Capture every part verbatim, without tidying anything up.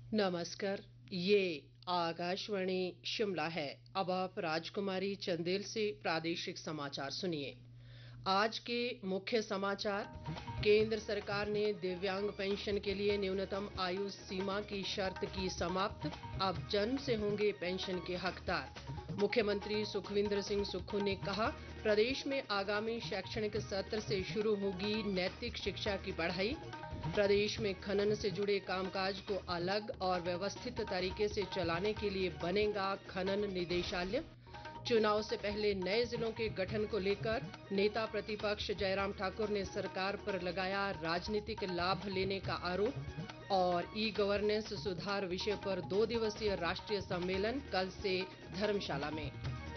नमस्कार। ये आकाशवाणी शिमला है। अब आप राजकुमारी चंदेल से प्रादेशिक समाचार सुनिए। आज के मुख्य समाचार। केंद्र सरकार ने दिव्यांग पेंशन के लिए न्यूनतम आयु सीमा की शर्त की समाप्त। अब जन्म से होंगे पेंशन के हकदार। मुख्यमंत्री सुखविंदर सिंह सुक्खू ने कहा, प्रदेश में आगामी शैक्षणिक सत्र से शुरू होगी नैतिक शिक्षा की पढ़ाई। प्रदेश में खनन से जुड़े कामकाज को अलग और व्यवस्थित तरीके से चलाने के लिए बनेगा खनन निदेशालय। चुनाव से पहले नए जिलों के गठन को लेकर नेता प्रतिपक्ष जयराम ठाकुर ने सरकार पर लगाया राजनीतिक लाभ लेने का आरोप। और ई गवर्नेंस सुधार विषय पर दो दिवसीय राष्ट्रीय सम्मेलन कल से धर्मशाला में।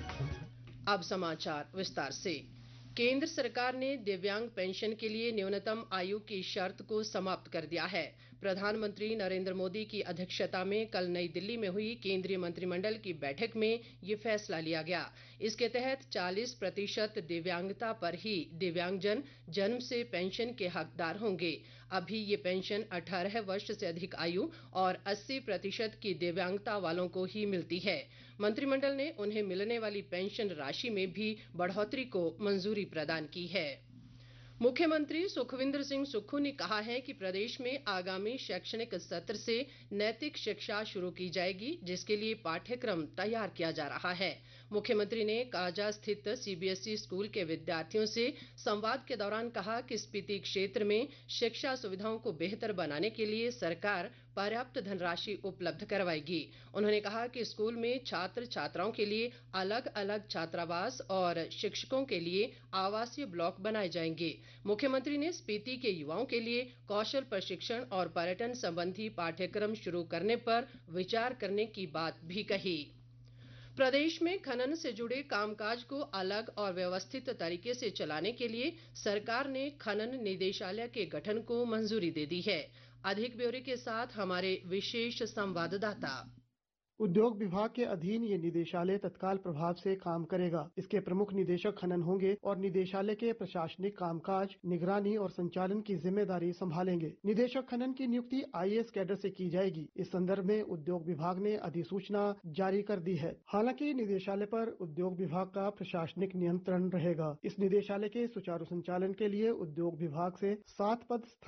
अब समाचार विस्तार से। केंद्र सरकार ने दिव्यांग पेंशन के लिए न्यूनतम आयु की शर्त को समाप्त कर दिया है। प्रधानमंत्री नरेंद्र मोदी की अध्यक्षता में कल नई दिल्ली में हुई केंद्रीय मंत्रिमंडल की बैठक में ये फैसला लिया गया। इसके तहत चालीस प्रतिशत दिव्यांगता पर ही दिव्यांगजन जन्म से पेंशन के हकदार होंगे। अभी ये पेंशन अठारह वर्ष से अधिक आयु और अस्सी प्रतिशत की दिव्यांगता वालों को ही मिलती है। मंत्रिमंडल ने उन्हें मिलने वाली पेंशन राशि में भी बढ़ोतरी को मंजूरी प्रदान की है। मुख्यमंत्री सुखविंदर सिंह सुक्खू ने कहा है कि प्रदेश में आगामी शैक्षणिक सत्र से नैतिक शिक्षा शुरू की जाएगी, जिसके लिए पाठ्यक्रम तैयार किया जा रहा है। मुख्यमंत्री ने काजा स्थित सीबीएसई स्कूल के विद्यार्थियों से संवाद के दौरान कहा कि स्पीति क्षेत्र में शिक्षा सुविधाओं को बेहतर बनाने के लिए सरकार पर्याप्त धनराशि उपलब्ध करवाएगी। उन्होंने कहा कि स्कूल में छात्र छात्राओं के लिए अलग अलग छात्रावास और शिक्षकों के लिए आवासीय ब्लॉक बनाए जाएंगे। मुख्यमंत्री ने स्पीति के युवाओं के लिए कौशल प्रशिक्षण और पर्यटन संबंधी पाठ्यक्रम शुरू करने पर विचार करने की बात भी कही। प्रदेश में खनन से जुड़े कामकाज को अलग और व्यवस्थित तरीके से चलाने के लिए सरकार ने खनन निदेशालय के गठन को मंजूरी दे दी है। अधिक ब्यौरे के साथ हमारे विशेष संवाददाता। उद्योग विभाग के अधीन ये निदेशालय तत्काल प्रभाव से काम करेगा। इसके प्रमुख निदेशक खनन होंगे और निदेशालय के प्रशासनिक कामकाज, निगरानी और संचालन की जिम्मेदारी संभालेंगे। निदेशक खनन की नियुक्ति आईएएस कैडर से की जाएगी। इस संदर्भ में उद्योग विभाग ने अधिसूचना जारी कर दी है। हालांकि निदेशालय पर उद्योग विभाग का प्रशासनिक नियंत्रण रहेगा। इस निदेशालय के सुचारू संचालन के लिए उद्योग विभाग से सात पद